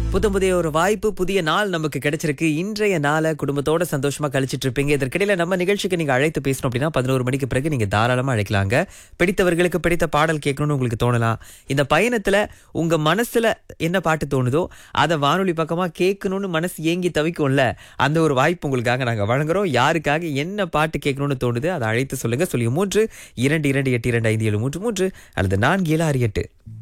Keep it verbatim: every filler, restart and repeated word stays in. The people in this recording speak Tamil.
புத்த புதிய ஒரு வாய்ப்பு, புதிய நாள் நமக்கு கிடைச்சிருக்கு. இன்றைய நாளை குடும்பத்தோட சந்தோஷமா கழிச்சிட்டு இருப்பீங்க. இதற்கிடையில நம்ம நிகழ்ச்சிக்கு நீங்க அழைத்து பேசணும் அப்படின்னா பதினோரு மணிக்கு பிறகு நீங்க தாராளமா அழைக்கலாங்க. பிடித்தவர்களுக்கு பிடித்த பாடல் கேட்கணும்னு உங்களுக்கு தோணலாம். இந்த பயணத்துல உங்க மனசுல என்ன பாட்டு தோணுதோ அதை வானொலி பக்கமா கேட்கணும்னு மனசு ஏங்கி தவிக்கும்ல, அந்த ஒரு வாய்ப்பு உங்களுக்காக நாங்க வழங்குறோம். யாருக்காக என்ன பாட்டு கேட்கணும்னு தோணுது அதை அழைத்து சொல்லுங்க. சொல்லி மூன்று இரண்டு இரண்டு எட்டு இரண்டு ஐந்து ஏழு மூன்று மூன்று அல்லது நான்கு ஏழு ஆறு எட்டு.